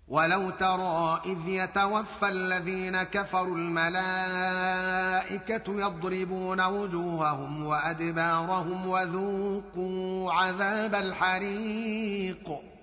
ولو ترى إذ يتوفى الذين كفروا الملائكة يضربون وجوههم وأدبارهم وذوقوا عذاب الحريق